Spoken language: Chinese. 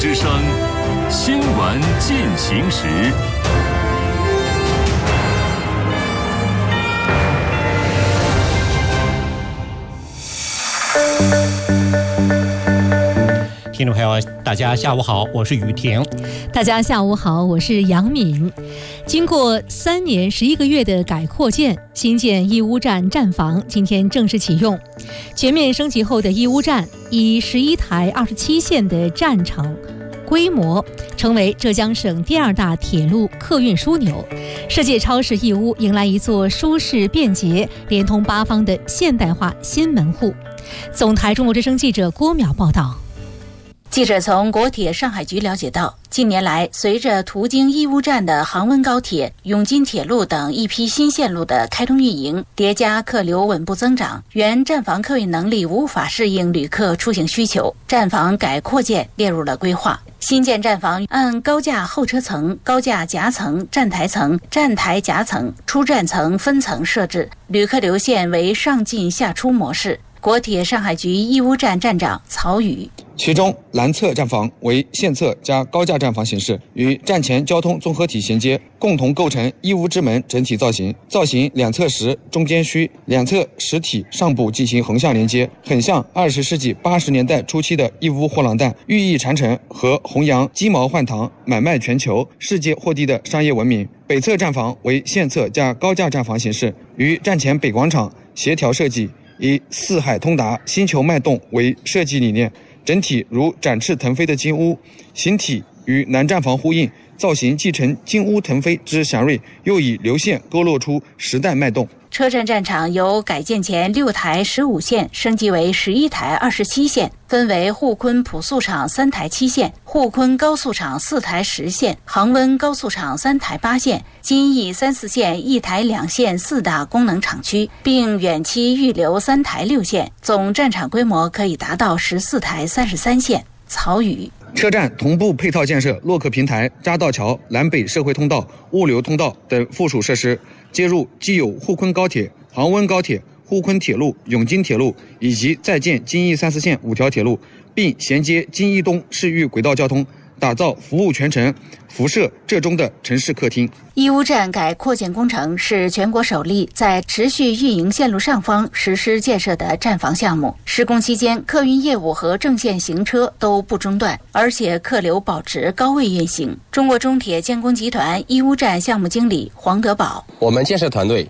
之声，新闻进行时。 听众朋友，大家下午好，我是雨婷。 大家下午好，我是杨敏。经过3年11个月的改扩建，新建义乌站站房今天正式启用。全面升级后的义乌站以11台27线的站场规模，成为浙江省第2大铁路客运枢纽。世界超市义乌迎来一座舒适便捷、连通8方的现代化新门户。总台中国之声记者郭淼报道。 记者从国铁上海局了解到，近年来随着途经义乌站的杭温高铁、永金铁路等一批新线路的开通运营，叠加客流稳步增长，原站房客运能力无法适应旅客出行需求，站房改扩建列入了规划。新建站房按高架候车层、高架夹层、站台层、站台夹层、出站层分层设置，旅客流线为上进下出模式。国铁上海局义乌站站长曹宇， 其中南侧站房为线侧加高架站房形式，与站前交通综合体衔接，共同构成义乌之门整体造型。造型两侧实，中间虚，两侧实体上部进行横向连接，很像20世纪80年代初期的义乌货郎蛋，寓意传承和弘扬鸡毛换糖、买卖全球、世界货地的商业文明。北侧站房为线侧加高架站房形式，与站前北广场协调设计，以四海通达、星球脉动为设计理念，整体如展翅腾飞的金乌，形体与南站房呼应，造型继承金乌腾飞之祥瑞，又以流线勾勒出时代脉动。 车站站场由改建前6台15线升级为11台27线，分为沪昆普速场3台7线、沪昆高速场4台10线、杭温高速场3台8线、金义3、4线1台2线4大功能厂区，并远期预留3台6线，总站场规模可以达到14台33线。曹宇， 车站同步配套建设洛克平台、匝道桥、南北社会通道、物流通道等附属设施，接入既有沪昆高铁、杭温高铁、沪昆铁路、永金铁路以及在建金义3、4线5条铁路，并衔接金义东市域轨道交通，打造服务全城、辐射浙中的城市客厅。 义乌站改扩建工程是全国首例在持续运营线路上方实施建设的站房项目。施工期间，客运业务和正线行车都不中断，而且客流保持高位运行。中国中铁建工集团义乌站项目经理黄德宝， 我们建设团队